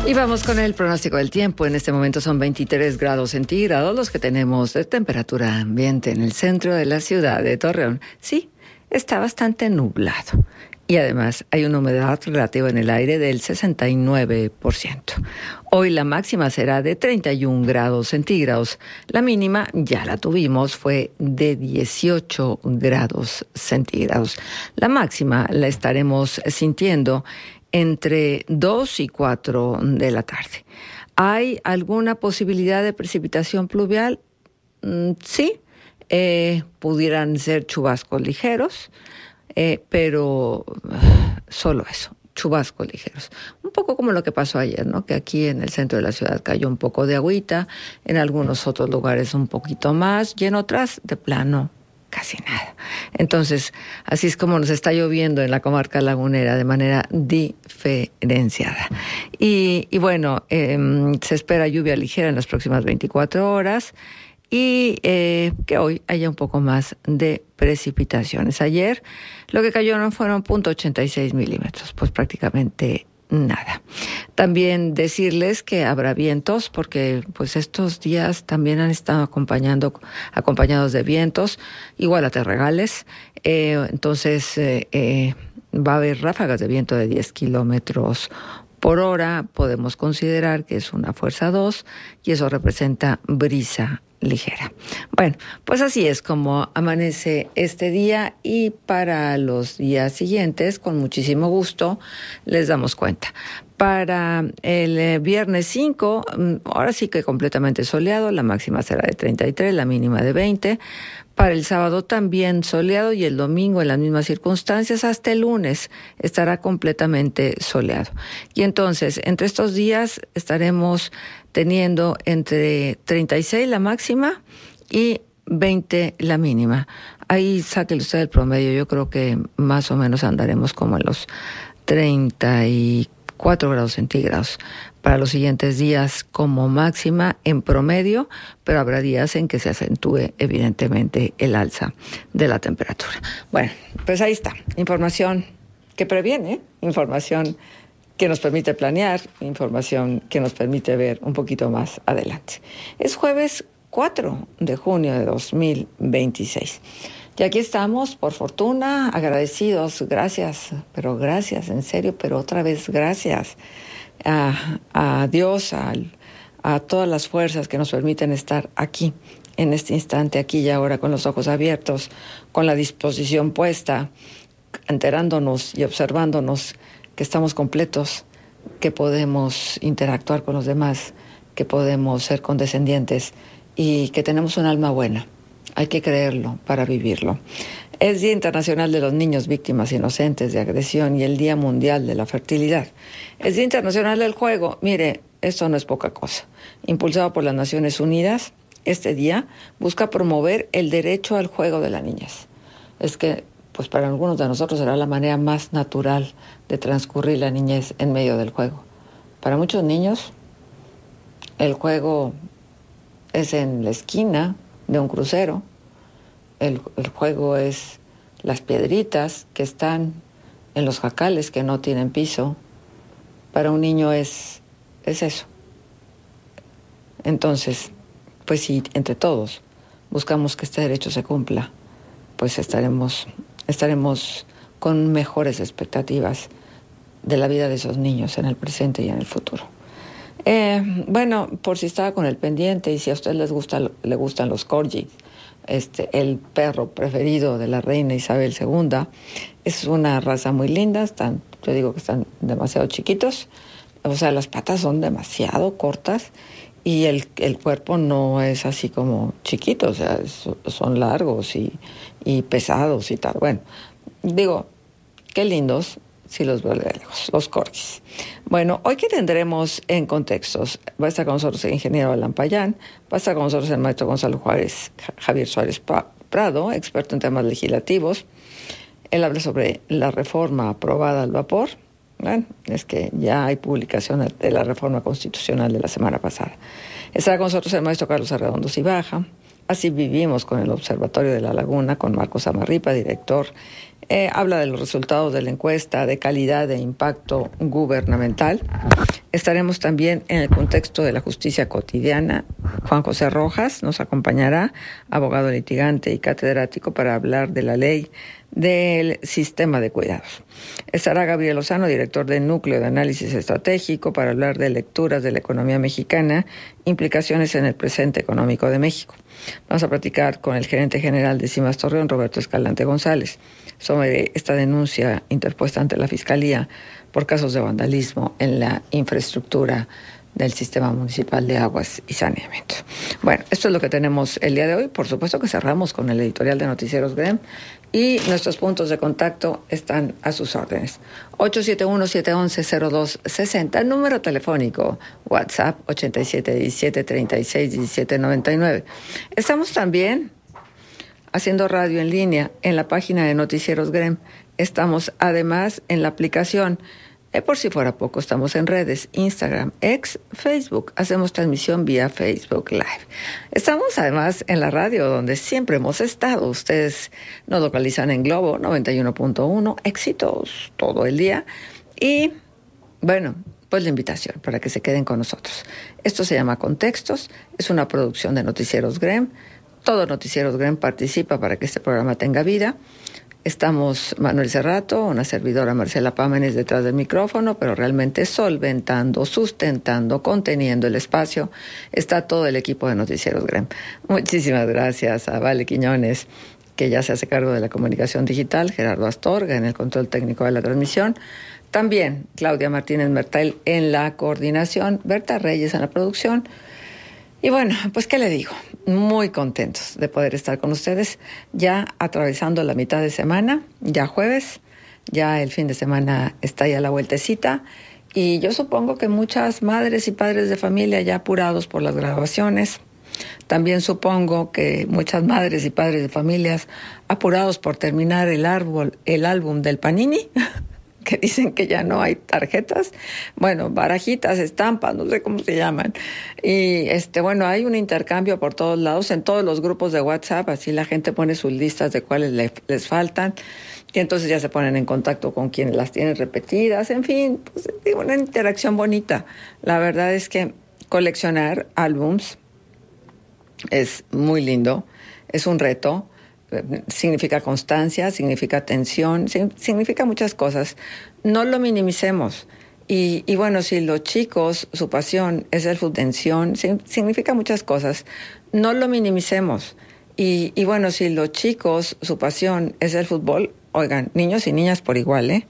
Y vamos con el pronóstico del tiempo. En este momento son 23 grados centígrados los que tenemos de temperatura ambiente en el centro de la ciudad de Torreón. Sí, está bastante nublado. Y además hay una humedad relativa en el aire del 69%. Hoy la máxima será de 31 grados centígrados. La mínima, ya la tuvimos, fue de 18 grados centígrados. La máxima la estaremos sintiendo entre 2 y 4 de la tarde. ¿Hay alguna posibilidad de precipitación pluvial? Sí, pudieran ser chubascos ligeros, pero solo eso, chubascos ligeros. Un poco como lo que pasó ayer, ¿no? Que aquí en el centro de la ciudad cayó un poco de agüita, en algunos otros lugares un poquito más, y en otras, de plano, casi nada. Entonces, así es como nos está lloviendo en la comarca lagunera de manera diferenciada. Y bueno, se espera lluvia ligera en las próximas 24 horas y que hoy haya un poco más de precipitaciones. Ayer lo que cayeron fueron 0.86 milímetros, pues prácticamente nada. También decirles que habrá vientos porque pues estos días también han estado acompañados de vientos, igual a terregales. Entonces va a haber ráfagas de viento de 10 kilómetros por hora. Podemos considerar que es una fuerza 2 y eso representa brisa ligera. Bueno, pues así es como amanece este día y para los días siguientes, con muchísimo gusto, les damos cuenta. Para el viernes 5, ahora sí que completamente soleado, la máxima será de 33, la mínima de 20. Para el sábado también soleado y el domingo en las mismas circunstancias, hasta el lunes estará completamente soleado. Y entonces, entre estos días estaremos teniendo entre 36 la máxima y 20 la mínima. Ahí sáquele usted el promedio, yo creo que más o menos andaremos como en los 34 grados centígrados para los siguientes días como máxima en promedio, pero habrá días en que se acentúe evidentemente el alza de la temperatura. Bueno, pues ahí está, información que previene, información que nos permite planear, información que nos permite ver un poquito más adelante. Es jueves 4 de junio de 2026. Y aquí estamos, por fortuna, agradecidos, gracias, pero gracias, en serio, pero otra vez gracias a Dios, a todas las fuerzas que nos permiten estar aquí, en este instante, aquí y ahora, con los ojos abiertos, con la disposición puesta, enterándonos y observándonos que estamos completos, que podemos interactuar con los demás, que podemos ser condescendientes y que tenemos un alma buena. Hay que creerlo para vivirlo. Es Día Internacional de los Niños Víctimas Inocentes de Agresión y el Día Mundial de la Fertilidad. Es Día Internacional del Juego. Mire, esto no es poca cosa. Impulsado por las Naciones Unidas, este día busca promover el derecho al juego de la niñez. Es que pues para algunos de nosotros será la manera más natural de transcurrir la niñez en medio del juego. Para muchos niños, el juego es en la esquina de un crucero, el juego es las piedritas que están en los jacales que no tienen piso. Para un niño es eso. Entonces, pues si entre todos buscamos que este derecho se cumpla, pues estaremos con mejores expectativas de la vida de esos niños en el presente y en el futuro. Bueno, por si estaba con el pendiente y si a usted le gustan los corgis, el perro preferido de la reina Isabel II, es una raza muy linda, yo digo que están demasiado chiquitos, o sea, las patas son demasiado cortas y el cuerpo no es así como chiquito, o sea, son largos y pesados y tal. Bueno, digo, qué lindos si los veo de lejos, los corgis. Bueno, hoy que tendremos en contextos, va a estar con nosotros el ingeniero Alan Payán, va a estar con nosotros el maestro Gonzalo Javier Suárez Prado, experto en temas legislativos. Él habla sobre la reforma aprobada al vapor. Bueno, es que ya hay publicación de la reforma constitucional de la semana pasada. Estará con nosotros el maestro Carlos Arredondo Cibaja, Así vivimos con el Observatorio de la Laguna, con Marcos Amarripa, director. Habla de los resultados de la encuesta de calidad e impacto gubernamental. Estaremos también en el contexto de la justicia cotidiana. Juan José Rojas nos acompañará, abogado litigante y catedrático, para hablar de la ley del sistema de cuidados. Estará Gabriel Lozano, director del Núcleo de Análisis Estratégico, para hablar de lecturas de la economía mexicana, implicaciones en el presente económico de México. Vamos a platicar con el gerente general de CIMAS Torreón, Roberto Escalante González, sobre esta denuncia interpuesta ante la Fiscalía por casos de vandalismo en la infraestructura del Sistema Municipal de Aguas y Saneamiento. Bueno, esto es lo que tenemos el día de hoy. Por supuesto que cerramos con el editorial de Noticieros GREM y nuestros puntos de contacto están a sus órdenes. 871-711-0260, número telefónico, WhatsApp 8717-361799. Estamos también haciendo radio en línea en la página de Noticieros GREM. Estamos además en la aplicación. Por si fuera poco, estamos en redes, Instagram, X, Facebook. Hacemos transmisión vía Facebook Live. Estamos además en la radio donde siempre hemos estado. Ustedes nos localizan en Globo 91.1, éxitos todo el día. Y bueno, pues la invitación para que se queden con nosotros. Esto se llama Contextos, es una producción de Noticieros GREM. Todo Noticieros GREM participa para que este programa tenga vida. Estamos Manuel Cerrato, una servidora Marcela Pámenes detrás del micrófono, pero realmente solventando, sustentando, conteniendo el espacio está todo el equipo de Noticieros GREM. Muchísimas gracias a Vale Quiñones, que ya se hace cargo de la comunicación digital, Gerardo Astorga en el control técnico de la transmisión, también Claudia Martínez Mertel en la coordinación, Berta Reyes en la producción. Y bueno, pues ¿qué le digo? Muy contentos de poder estar con ustedes, ya atravesando la mitad de semana, ya jueves, ya el fin de semana está ahí a la vueltecita, y yo supongo que muchas madres y padres de familia ya apurados por las graduaciones. También supongo que muchas madres y padres de familias apurados por terminar el álbum del Panini, que dicen que ya no hay tarjetas, bueno, barajitas, estampas, no sé cómo se llaman. Y bueno, hay un intercambio por todos lados, en todos los grupos de WhatsApp, así la gente pone sus listas de cuáles les faltan, y entonces ya se ponen en contacto con quienes las tienen repetidas, en fin, pues, una interacción bonita. La verdad es que coleccionar álbums es muy lindo, es un reto. Significa constancia, significa atención, significa muchas cosas. No lo minimicemos. Y bueno, si los chicos, su pasión es el fútbol, atención, significa muchas cosas. No lo minimicemos. Y bueno, si los chicos, su pasión es el fútbol, oigan, niños y niñas por igual,